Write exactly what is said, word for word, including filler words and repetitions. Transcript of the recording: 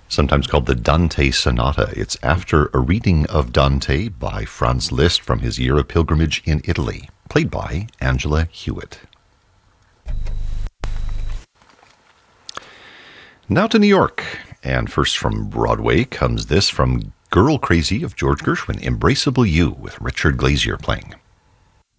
sometimes called the Dante Sonata. It's after a reading of Dante by Franz Liszt from his year of pilgrimage in Italy, played by Angela Hewitt. Now to New York, and first from Broadway comes this from Girl Crazy of George Gershwin, Embraceable You, with Richard Glazier playing.